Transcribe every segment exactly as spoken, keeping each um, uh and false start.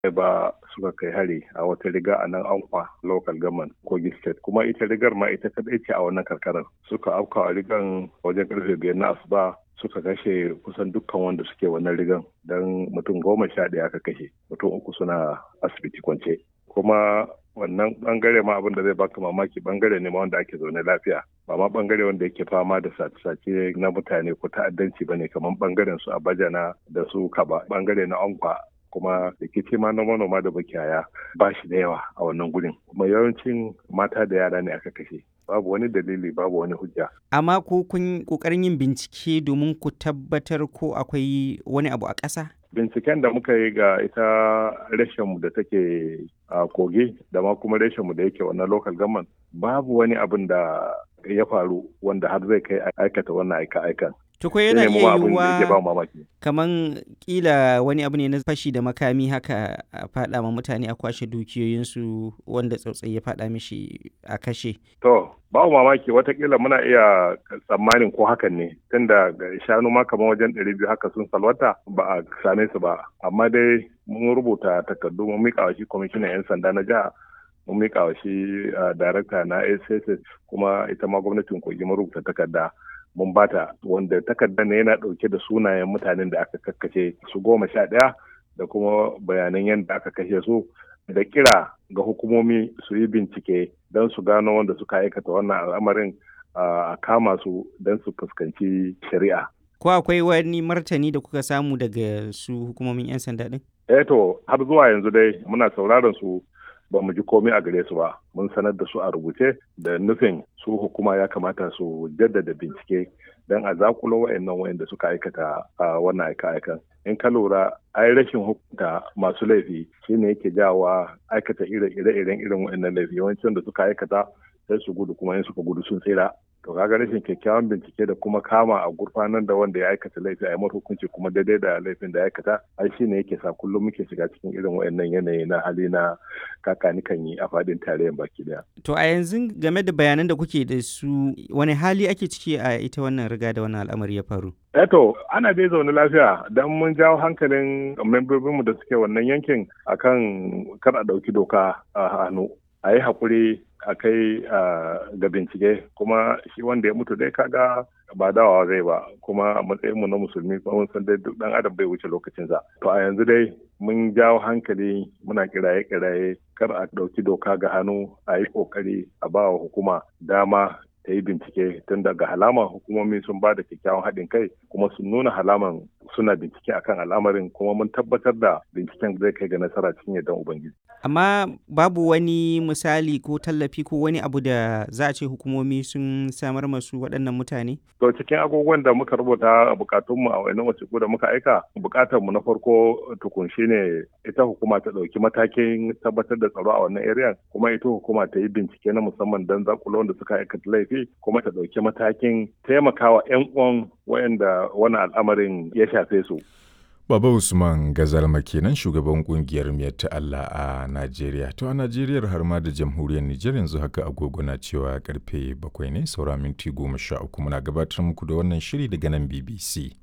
ba suka kai hari a wata riga a nan Ankwa local government Kogi state, kuma ita rigar ma ita kadai ce a wannan karkarar. Suka afka a rigan wajen karfe biyar na asuba suka kashe kusan dukkan wanda suke wannan rigan, don mutum goma sha ɗaya aka kashe, mutum uku suna asibiti kwance. Kuma wannan bangare ma abin da zai baka mamaki bangare ne ma wanda ake zaune lafiya, ba ma bangare wanda yake fama da sace-sace na mutane ko ta'addanci bane kamar bangaren su Abajana da su Kaba, bangare na Ankwa. Kuma rikici ma na manoma da makiyaya ba shi da yawa a wannan gurin, kuma yawancin mata da yara ne aka kashe. Babu wani dalili, babu wani hujja. Amma ko kun kokarin yin bincike domin ku tabbatar ko akwai wani abu a ƙasa? Binciken da muka yi ga ita reshenmu da take a Kogi da ma kuma reshenmu da yake wannan local government, babu wani abin da ya faru wanda har zai kai aikata wannan aika-aikan. Tuko yana iya yiwuwa kaman kila wani abu ne na fashi da makami haka a faɗa ma mutane a kwashe dukiyoyinsu wanda tsautsayi ya faɗa mishi a kashe. To, babu mamaki watakila muna iya tsammanin ko hakan ne, tunda shanu ma kamar wajen ɗari biyu haka sun salwata ba a same su ba. Amma dai mun rubuta takardu mun miƙa wa shi kwamishinan 'yan sanda na jiha, mun miƙa wa shi darakta na S S S, kuma ita ma gwamnatin Kogi mun rubuta takarda. Mun bata wanda takardar ne yana ɗauke da sunayen mutanen da aka kakkace su goma sha ɗaya da kuma bayanan yadda aka kashe su, da kira ga hukumomi su yi bincike don su gano wanda suka aikata wannan al'amarin a kama su don su fuskanci shari'a. Ko akwai wani martani da kuka samu daga su hukumomin 'yan sanda ɗin? Eh to, har zuwa yanzu dai muna sauraron su, ba mu ji komai a gare su ba. Mun sanar da su a rubuce da nufin su hukuma ya kamata su jaddada bincike don a zakulo wa'annan wa'anda suka aikata a wannan aika-aikan. In ka lura, ai rashin hukunta masu laifi shine yake jawa aikata ire-iren irin wa'annan laifi. Yawancin da suka aikata sai su gudu, kuma in suka gudu sun tsira. To kaga rashin kyakkyawan bincike da kuma kama a gurfanar da wanda ya aikata laifi a yi mata hukunci kuma daidai da laifin da ya aikata, ai shi ne yake sa kullum muke shiga cikin irin wayannan yanayi na hali na kakani kan yi a fadin tarayyar baki daya. To a yanzu game da bayanan da kuke da su, wani hali ake ciki a ita wannan riga da wannan al'amari ya faru? Eh to, ana dai zaune lafiya don mun jawo hankalin membobinmu da suke wannan yankin akan kar a ɗauki doka a hannu. A yi haƙuri a kai ga bincike, kuma shi wanda ya mutu dai kaga ba dawowa zai ba, kuma a matsayinmu na musulmi kuma mun san dai duk ɗan adam bai wuce lokacinsa. To a yanzu dai mun jawo hankali, muna kiraye-kiraye kar a ɗauki doka ga hannu, a yi ƙoƙari a ba wa hukuma dama ta yi bincike, tun daga halaman hukumomi sun ba da kyakkyawan haɗin kai kuma sun nuna halaman suna bincike akan al'amarin, kuma mun tabbatar da binciken zai kai ga nasara cikin yardan Ubangiji. Amma babu wani misali ko tallafi ko wani abu da za a ce hukumomi sun samar masu waɗannan mutane? To cikin agogon da muka rubuta a bukatunmu a wani wasiƙu da muka aika, bukatarmu na farko tukun shine ita hukuma ta ɗauki matakin tabbatar da tsaro a wannan area, kuma ita hukuma ta yi bincike na musamman don zakulo wanda suka aikata laifi, kuma ta ɗauki matakin taimakawa 'yan uwan wayanda wannan al'amarin ya shafe su. Baba Usman Gazalma kenan, shugaban kungiyar Miyar ta Allah a Najeriya. To a Najeriya har ma da jamhuriyar Nijar yanzu haka agogo na cewa karfe bakwai ne saura minti goma sha uku, muna gabatar muku da wannan shiri daga nan B B C.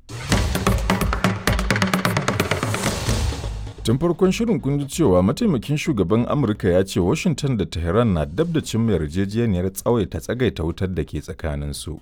Tun farkon shirin kun ji cewa mataimakin shugaban Amurka ya ce Washington da Tehran na dab da cimma yarjejeniyar tsawaita tsagaita wutar da ke tsakaninsu.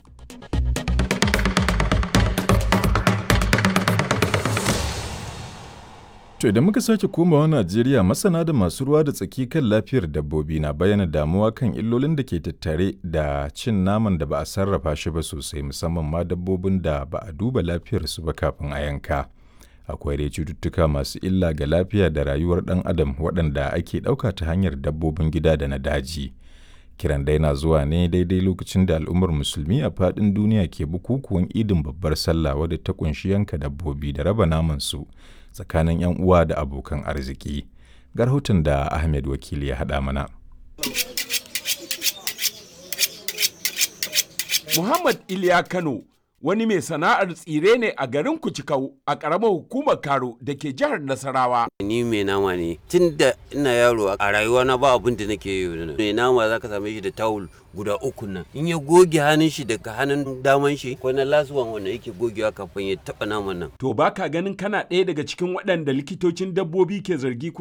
To idan muka sake komawa Najeriya, masana da masu ruwa da tsaki kan lafiyar dabbobi na bayyana damuwa kan illolin da ke tattare da cin naman da ba a sarrafa shi ba sosai, musamman ma dabbobin da ba a duba lafiyarsu ba kafin a yanka. Akwai dai cututtuka masu illa ga lafiya da rayuwar ɗan adam waɗanda ake ɗauka ta hanyar dabbobin gida da na daji. Kiran dai na zuwa ne daidai lokacin da al'ummar musulmi a faɗin duniya ke bukukuwan idin babbar sallah wadda ta kunshi yanka dabbobi da raba naman su tsakanin 'yan uwa da abokan arziki. Ga rahoton da Ahmed Wakili ya haɗa mana. Muhammad Iliya Kano wani mai sana'ar tsire ne a garin Kucikau a ƙaramar hukumar Karo da ke jihar Nasarawa. Ni mai nama ne. Tun da ina yaro a rayuwa na ba abin da nake yi. Mai nama za ka same shi da tawul guda uku nan. In ya goge hannun shi daga hannun daman shi, ko na lasuwan wanda yake gogewa kafin ya taɓa naman nan. To baka ganin kana ɗaya daga cikin waɗanda likitocin dabbobi ke zargi